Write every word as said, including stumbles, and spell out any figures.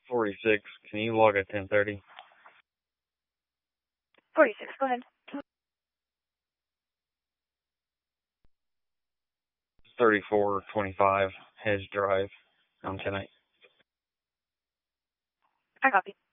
forty-six, can you log at ten thirty? forty-six, go ahead. thirty-four twenty-five, Hedge Drive, on ten eight. I copy.